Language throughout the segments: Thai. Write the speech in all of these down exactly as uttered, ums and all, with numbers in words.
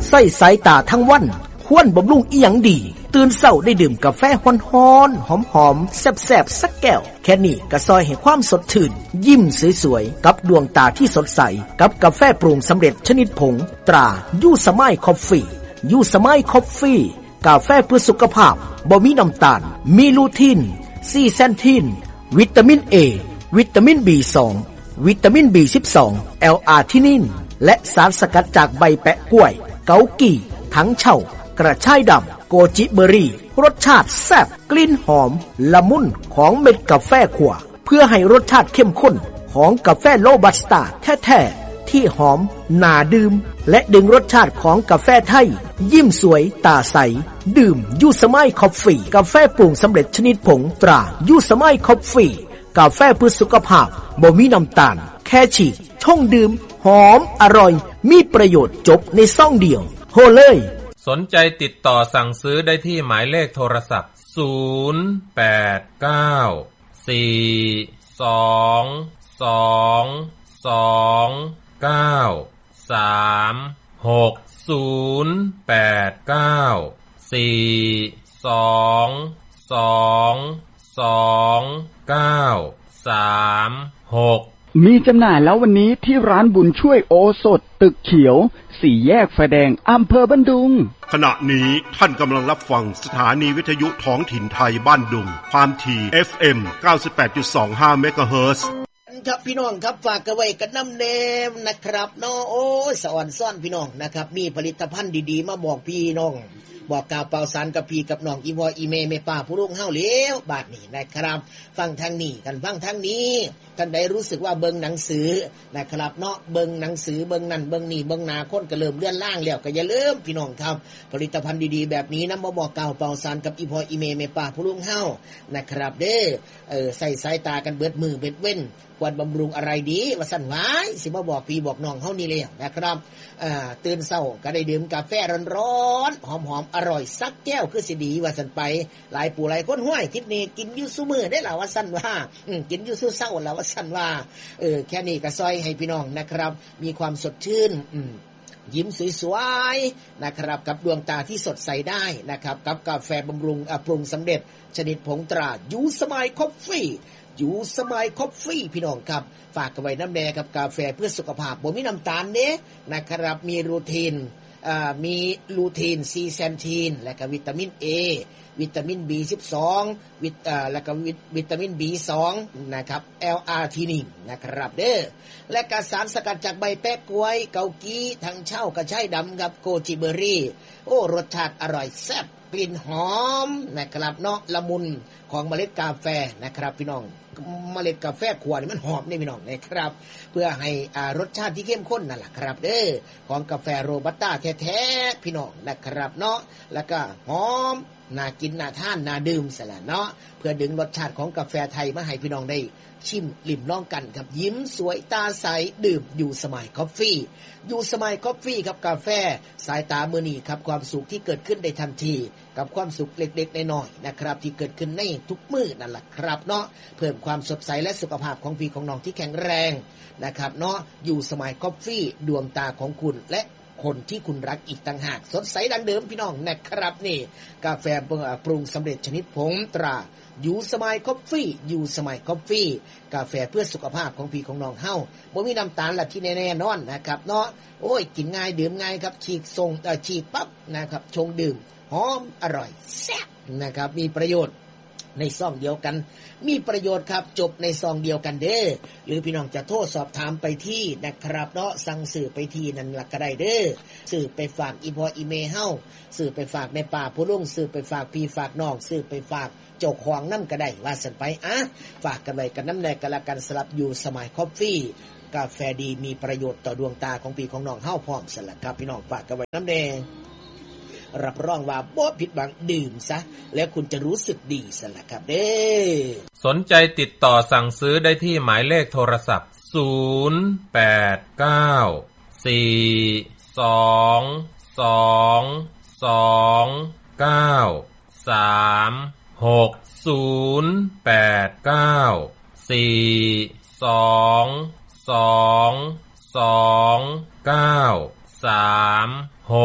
ใส่สายตาทั้งวันควรบำรุงอีหยังดีตื่นเช้าได้ดื่มกาแฟฮ้อนๆหอมๆแซ่บๆสักแก้วแค่นี้ก็ซอยให้ความสดชื่นยิ้มสวยๆกับดวงตาที่สดใสกับกาแฟปรุงสำเร็จชนิดผงตรายูสมัยคอฟฟี่ยูสมัยคอฟฟี่กาแฟเพื่อสุขภาพบ่มีน้ำตาลมีลูทีนซีแซนทีนวิตามิน A วิตามิน บี สอง วิตามิน บี สิบสอง แอล อาร์ ทินินและสารสกัดจากใบแปะกล้วยเกากี่ถังเช่ากระชายดำโกจิเบอรี่รสชาติแซ่บกลิ่นหอมละมุนของเม็ดกาแฟขั่วเพื่อให้รสชาติเข้มข้นของกาแฟโรบัสต้าแท้ๆที่หอมน่าดื่มและดึงรสชาติของกาแฟไทยยิ้มสวยตาใสดื่มยูสมัยคอฟฟี่กาแฟปรุงสำเร็จชนิดผงตรายูสมัยคอฟฟี่กาแฟเพื่อสุขภาพบ่มีน้ำตาลแค่ฉีกช่องดื่มหอมอร่อยมีประโยชน์จบในซองเดียวโหเลยสนใจติดต่อสั่งซื้อได้ที่หมายเลขโทรศัพท์ศูนย์ แปด เก้า สี่ สอง สอง สอง เก้า สาม หก ศูนย์ แปด เก้า สี่ สอง สอง สอง เก้า สาม หกมีจำหน่ายแล้ววันนี้ที่ร้านบุญช่วยโอสถตึกเขียวสี่แยกไฟแดงอำเภอบ้านดุงขณะนี้ท่านกำลังรับฟังสถานีวิทยุท้องถิ่นไทยบ้านดุงความถี่ เอฟ เอ็ม เก้าสิบแปดจุดสองห้า เมกะเฮิรตซ์ครับพี่น้องครับฝากกันไว้กันน้ำเนมนะครับเนาะโอ้ยสอนซ่อนพี่น้องนะครับมีผลิตภัณฑ์ดีๆมาบอกพี่น้องบอกกล่าวเป่าสารกับพี่กับน้องอีวออีเมเมป้าผู้ลุงเฮาเลี้ยวบาดนี้นะครับฟังทางนี้กันฟังทางนี้ท่านใดรู้สึกว่าเบิ่งหนังสือนะครับเนาะเบิ่งหนังสือเบิ่งนั่นเบิ่งนี่เบิ่งหน้าคนก็เริ่มเลื่อนล่างแล้วก็อย่าลืมพี่น้องครับผลิตภัณฑ์ดีๆแบบนี้นำมาบอกกล่าวเป่าสารกับอีวออีเมเมป้าผู้ลุงเฮานะครับเด้อเออใส่สายตากันเบิดมือเบิดเว้นควรบำรุงอะไรดีว่าสั่นไว้สิมาบอกพี่บอกน้องเฮานี่เลยนะครับอ่าตื่นเช้าก็ได้ดื่มกาแฟร้อนๆหอมๆอร่อยสักแก้วคือสิดีว่าสั่นไปหลายปู่หลายคนห้วยคิดนี่กินอยู่ซุมื้อได้ล่ะว่าสั่นว่าอืมกินอยู่ซุเช้าแล้วว่าสั่นว่าเออแค่นี้ก็ซอยให้พี่น้องนะครับมีความสดชื่นอืมยิ้มสวยๆนะครับกับดวงตาที่สดใสได้นะครับกับกาแฟบำรุงปรุงสำเร็จชนิดผงตรายูสมัยคอฟฟี่ยูสมัยคอฟฟี่พี่น้องครับฝากกันไว้น้ำแดงกับกาแฟเพื่อสุขภาพบ่มีน้ำตาลเด้นะครับมีรูทีนอ่ามีลูทีนซีแซนทีนและก็วิตามิน A วิตามิน บี สิบสอง วิตอ่าและก็วิตามิน บี สอง นะครับ แอล อาร์ ทินินนะครับเด้อและก็สารสกัดจากใบแปะกล้วยเกากี้ทั้งเช่ากระชายดำกับโกจิเบอรี่โอ้รสชาติอร่อยแซ่บกลิ่นหอมนะครับเนาะละมุนของเมล็ดกาแฟนะครับพี่น้องเมล็ดกาแฟขวดนี่มันหอมนี่พี่น้องนะครับเพื่อให้อ่ารสชาติที่เข้มข้นนั่นแหละครับเด้อของกาแฟโรบัสต้าแท้ๆพี่น้องนะครับเนาะแล้วก็หอมน่ากินน่าทานน่าดื่มซะละเนาะเพื่อดึงรสชาติของกาแฟไทยมาให้พี่น้องได้ชิมลิ้มลองกันครับยิ้มสวยตาใสดื่มอยู่สมัยคอฟฟี่อยู่สมัยคอฟฟี่ครับกาแฟสายตามื้อนี้ครับความสุขที่เกิดขึ้นได้ทันทีกับความสุขเล็กๆน้อยๆนะครับที่เกิดขึ้นในทุกมื้อนั่นแหละครับเนาะเพิ่มความสดใสและสุขภาพของพี่ของน้องที่แข็งแรงนะครับเนาะอยู่สมัยคอฟฟี่ดวงตาของคุณและคนที่คุณรักอีกต่างหากสดใสดังเดิมพี่น้องนะครับนี่กาแฟปรุงสำเร็จชนิดผงตรายูสมัยคอฟฟี่ยูสมัยคอฟฟี่กาแฟเพื่อสุขภาพของพี่ของน้องเฮาบ่มีน้ำตาลละที่แน่ๆนอนนะครับเนาะโอ้ยกินง่ายดื่มง่ายครับฉีกส่งเอ่อฉีกปั๊บนะครับชงดื่มหอมอร่อยแซ่บนะครับมีประโยชน์ในซองเดียวกันมีประโยชน์ครับจบในซองเดียวกันเด้อหรือพี่น้องจะโทรสอบถามไปที่นะครับเนาะสั่งซื้อไปที่นั่นล่ะก็ได้เด้อซื้อไปฝากอีพออีเมเฮาซื้อไปฝากแม่ป้าผู้ลุงซื้อไปฝากพี่ฝากน้องซื้อไปฝากเจ้าของนำก็ได้ว่าซั่นไปอ่ะฝากกันไว้กันน้ำแดงกันละกันสลับอยู่สมัยคอฟฟี่กาแฟดีมีประโยชน์ต่อดวงตาของพี่ของน้องเฮาพร้อมซั่นล่ะครับพี่น้องฝากกันไว้น้ำแดงรับรองว่าบ่ผิดหวังดื่มซะแล้วคุณจะรู้สึกดีซะล่ะครับเด้อสนใจติดต่อสั่งซื้อได้ที่หมายเลขโทรศัพท์ศูนย์ แปด เก้า สี่ สอง สอง สอง เก้า สาม หก ศูนย์ แปด เก้า สี่ สอง สอง สอง เก้า สาม หก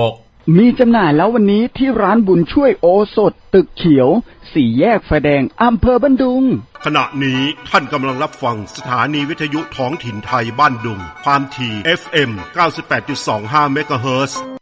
มีจำหน่ายแล้ววันนี้ที่ร้านบุญช่วยโอสถตึกเขียวสี่แยกไฟแดงอำเภอบ้านดุงขณะนี้ท่านกำลังรับฟังสถานีวิทยุท้องถิ่นไทยบ้านดุงความถี่ เอฟ เอ็ม เก้าสิบแปดจุดสองห้า เมกะเฮิรตซ์